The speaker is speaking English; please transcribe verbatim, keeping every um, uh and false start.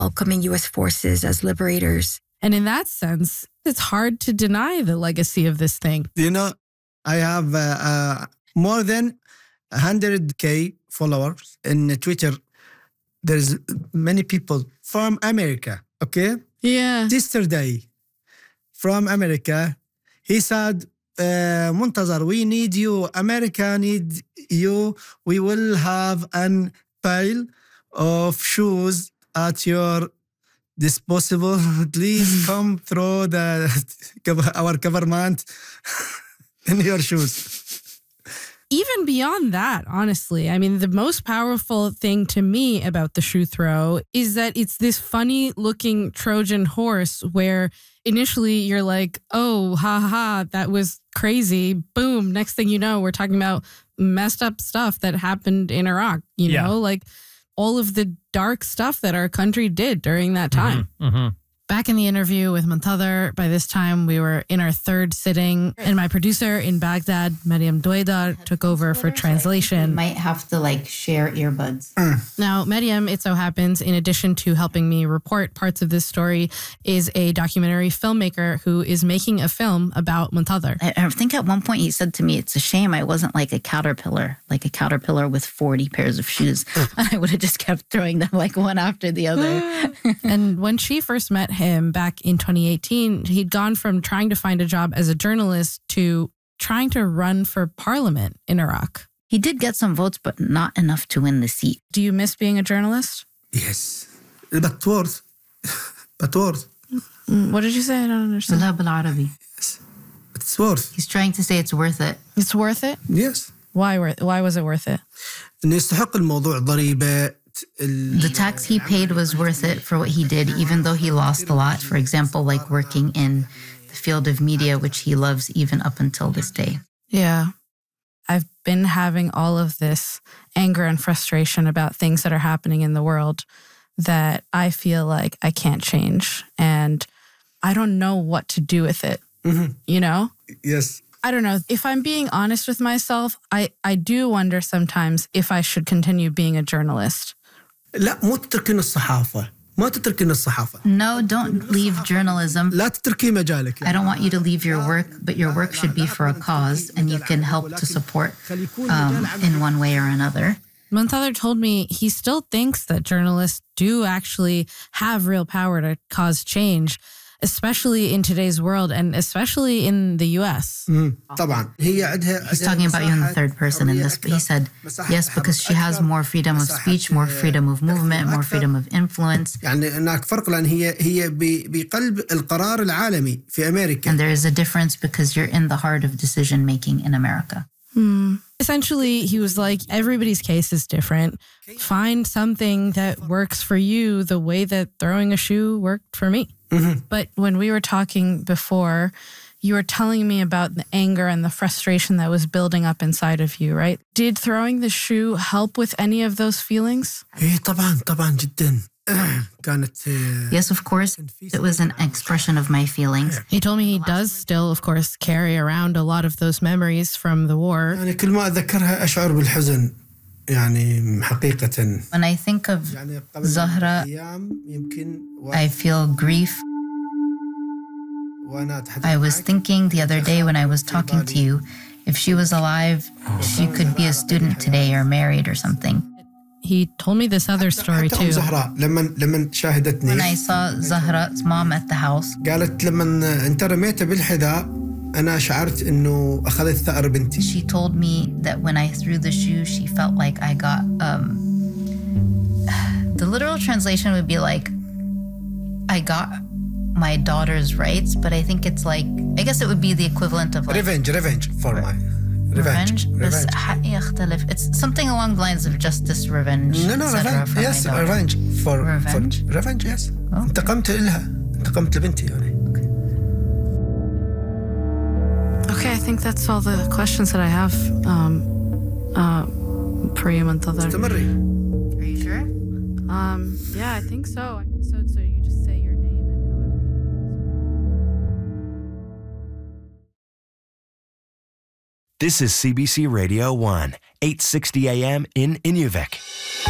welcoming U S forces as liberators. And in that sense, it's hard to deny the legacy of this thing. You know, I have uh, uh, more than one hundred K followers in Twitter. There's many people from America, okay? Yeah. Yesterday, from America, he said, uh, Muntazar, we need you. America need you. We will have an pile of shoes at your disposable. Please come through the our government in your shoes. Even beyond that, honestly, I mean, the most powerful thing to me about the shoe throw is that it's this funny looking Trojan horse where initially you're like, oh, ha ha, that was crazy. Boom. Next thing you know, we're talking about messed up stuff that happened in Iraq, you Yeah. know, like all of the dark stuff that our country did during that time. Mm-hmm. Mm-hmm. Back in the interview with Muntazar, by this time we were in our third sitting, and my producer in Baghdad, Mariam Doueidar, took over for translation. Might have to like share earbuds. Now, Mariam, it so happens, in addition to helping me report parts of this story, is a documentary filmmaker who is making a film about Muntazar. I, I think at one point he said to me, it's a shame I wasn't like a caterpillar, like a caterpillar with forty pairs of shoes. I would have just kept throwing them like one after the other. And when she first met him back in twenty eighteen, he'd gone from trying to find a job as a journalist to trying to run for parliament in Iraq. He did get some votes, but not enough to win the seat. Do you miss being a journalist? Yes. But worth. But worth. Mm, What did you say? I don't understand. بالله بالعربي. Yes. It's worth. He's trying to say it's worth it. It's worth it? Yes. Why, wor- why was it worth it? إنه يستحق الموضوع ضريبة. The tax he paid was worth it for what he did, even though he lost a lot. For example, like working in the field of media, which he loves even up until this day. Yeah. I've been having all of this anger and frustration about things that are happening in the world that I feel like I can't change. And I don't know what to do with it, Mm-hmm. you know? Yes. I don't know. If I'm being honest with myself, I, I do wonder sometimes if I should continue being a journalist. لا مو تتركين الصحافة. ما تتركين الصحافة. No, don't leave journalism. لا تتركي مجالك. I don't want you to leave your work, but your work should be for a cause, and you can help to support um, in one way or another. Muntazar told me he still thinks that journalists do actually have real power to cause change, especially in today's world and especially in the U S. طبعا هي عندها. He's talking about you in the third person in this, but he said, yes, because she has more freedom of speech, more freedom of movement, more freedom of influence. يعني هناك فرق لأن هي هي بقلب القرار العالمي في أمريكا. And there is a difference because you're in the heart of decision making in America. Hmm. Essentially, he was like, everybody's case is different. Find something that works for you the way that throwing a shoe worked for me. Mm-hmm. But when we were talking before, you were telling me about the anger and the frustration that was building up inside of you, right? Did throwing the shoe help with any of those feelings? إيه طبعا طبعا جدا. كانت. Yes, of course, it was an expression of my feelings. He told me he does still, of course, carry around a lot of those memories from the war. يعني كل ما أذكرها أشعر بالحزن. يعني حقيقة. When I think of Zahra, I feel grief. I was thinking the other day when I was talking to you, if she was alive, she could be a student today or married or something. He told me this other story too. لما لما شاهدتني. When I saw Zahra's mom at the house, قالت لما أنت رميته بالحذاء أنا شعرت إنه أخذت ثأر بنتي. she told me that when I threw the shoe, she felt like I got, um, the literal translation would be like, I got my daughter's rights, but I think it's like, I guess it would be the equivalent of like... Revenge, revenge for my... Revenge? Revenge. revenge. It's something along the lines of justice, revenge, No, no, revenge. Yes, revenge. For, revenge? For, revenge, yes. Oh. انتقمت لها. انتقمت لبنتي يعني. Okay, I think that's all the questions that I have. Um, uh, Priya Muntazar. استمري. Are you sure? Um, yeah, I think so. So, so you just say your name and This is C B C Radio one, eight sixty A M in Inuvik.